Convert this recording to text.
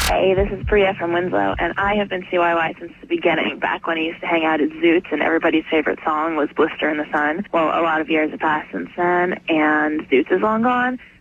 Hey, this is Bria from Winslow, and I have been CYY since the beginning, back when I used to hang out at Zoots, and everybody's favorite song was Blister in the Sun. Well, a lot of years have passed since then, and Zoots is long gone.